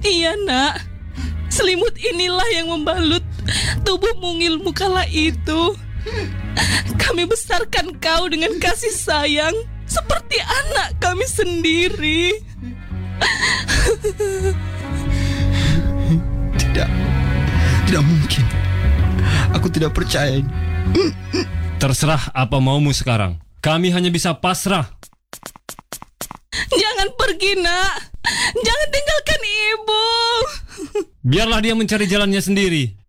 Iya nak, selimut inilah yang membalut tubuh mungilmu kala itu. Kami besarkan kau dengan kasih sayang seperti anak kami sendiri. Tidak mungkin. Aku tidak percaya ini. Terserah apa maumu sekarang. Kami hanya bisa pasrah. Jangan pergi nak, jangan tinggalkan ibu. Biarlah dia mencari jalannya sendiri.